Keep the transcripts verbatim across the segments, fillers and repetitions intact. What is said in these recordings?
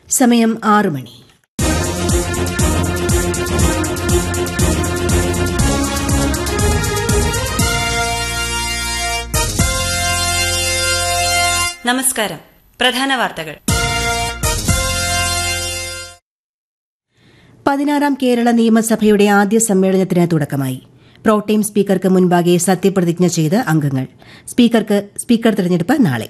സമയം ആറ് മണി. നമസ്കാരം. പ്രധാന വാർത്തകൾ. പതിനാറാം കേരള നിയമസഭയുടെ ആദ്യ സമ്മേളനത്തിന് തുടക്കമായി. പ്രോട്ടേം സ്പീക്കർക്ക് മുൻപാകെ സത്യപ്രതിജ്ഞ ചെയ്ത് അംഗങ്ങൾ. സ്പീക്കർക്ക് സ്പീക്കർ തെരഞ്ഞെടുപ്പ് നാളെ.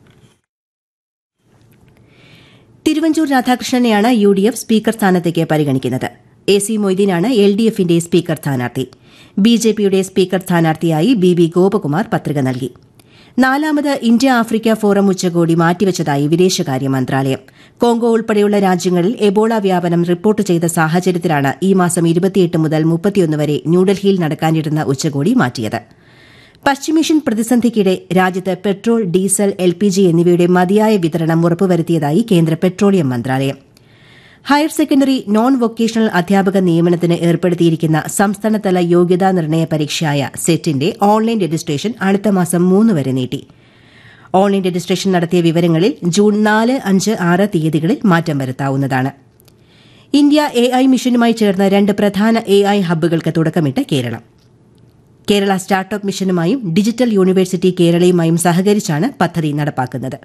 Thiruvanchoor രാധാകൃഷ്ണനെയാണ് U D F speaker സ്ഥാനത്തേക്ക് പരിഗണിക്കുന്നത്. എ സി മൊയ്തീനാണ് എൽ ഡി എഫിന്റെ സ്പീക്കർ സ്ഥാനാർത്ഥി. ബി ജെ പിയുടെ സ്പീക്കർ സ്ഥാനാർത്ഥിയായി ബി ബി ഗോപകുമാർ പത്രിക നൽകി. നാലാമത് ഇന്ത്യ ആഫ്രിക്ക ഫോറം ഉച്ചകോടി മാറ്റിവച്ചതായി വിദേശകാര്യ മന്ത്രാലയം. കോങ്കോ ഉൾപ്പെടെയുള്ള രാജ്യങ്ങളിൽ എബോള വ്യാപനം റിപ്പോർട്ട് ചെയ്ത സാഹചര്യത്തിലാണ് ഈ മാസം ഇരുപത്തിയെട്ട് മുതൽ മുപ്പത്തിയൊന്ന് വരെ ന്യൂഡൽഹിയിൽ നടക്കാനിരുന്ന ഉച്ചകോടി മാറ്റിയത്. പശ്ചിമേഷ്യൻ പ്രതിസന്ധിക്കിടെ രാജ്യത്ത് petrol, diesel, L P G എന്നിവയുടെ മതിയായ വിതരണം ഉറപ്പുവരുത്തിയതായി കേന്ദ്ര പെട്രോളിയം മന്ത്രാലയം. ഹയർ സെക്കൻഡറി നോൺ വൊക്കേഷണൽ അധ്യാപക നിയമനത്തിന് ഏർപ്പെടുത്തിയിരിക്കുന്ന സംസ്ഥാനതല യോഗ്യതാ നിർണയ പരീക്ഷയായ സെറ്റിന്റെ ഓൺലൈൻ രജിസ്ട്രേഷൻ അടുത്ത മാസം മൂന്ന് വരെ നീട്ടി. ഓൺലൈൻ രജിസ്ട്രേഷൻ നടത്തിയ വിവരങ്ങളിൽ ജൂൺ നാല്, അഞ്ച്, ആറ് തീയതികളിൽ മാറ്റം വരുത്താവുന്നതാണ്. ഇന്ത്യ എ ഐ മിഷനുമായി ചേർന്ന് രണ്ട് പ്രധാന A I ഹബ്ബുകൾക്ക് തുടക്കമിട്ട് Keralam. Kerala startup മിഷനുമായും digital university കേരളയുമായും സഹകരിച്ചാണ് പദ്ധതി നടപ്പാക്കുന്നത്.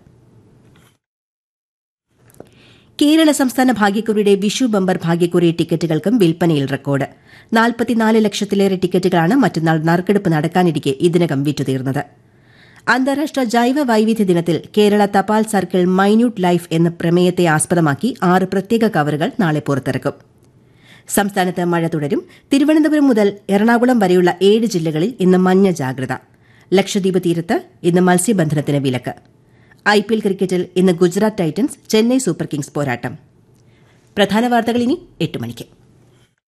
കേരള സംസ്ഥാന ഭാഗ്യക്കുറിയുടെ വിഷു ബമ്പർ ഭാഗ്യക്കുറി ടിക്കറ്റുകൾക്കും വിൽപ്പനയിൽ റെക്കോർഡ്. നാൽപ്പത്തിനാല് ലക്ഷത്തിലേറെ ടിക്കറ്റുകളാണ് മറ്റന്നാൾ നറുക്കെടുപ്പ് നടക്കാനിരിക്കെ ഇതിനകം വിറ്റുതീർന്നത്. അന്താരാഷ്ട്ര ജൈവ വൈവിധ്യ ദിനത്തിൽ കേരള തപാൽ സർക്കിൾ മൈന്യൂട്ട് ലൈഫ് എന്ന പ്രമേയത്തെ ആസ്പദമാക്കി ആറ് പ്രത്യേക കവറുകൾ നാളെ പുറത്തിറക്കും. സംസ്ഥാനത്ത് മഴ തുടരും. തിരുവനന്തപുരം മുതൽ എറണാകുളം വരെയുള്ള ഏഴ് ജില്ലകളിൽ ഇന്ന് മഞ്ഞ ജാഗ്രത. ലക്ഷദ്വീപ് തീരത്ത് ഇന്ന് മത്സ്യബന്ധനത്തിന് വിലക്ക്. ഐ പി എൽ ക്രിക്കറ്റിൽ ഇന്ന് Gujarat Titans Chennai super Kings പോരാട്ടം. പ്രധാന വാർത്തകൾ ഇനി എട്ട് മണിക്ക്.